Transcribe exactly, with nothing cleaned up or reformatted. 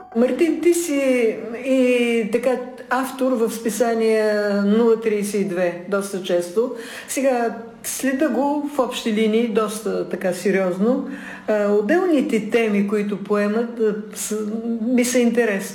Мартин, ти си и така автор в списание нула тридесет и две, доста често. Сега следа го в общи линии, доста така сериозно. А, отделните теми, които поемат, а, са, ми са интересни.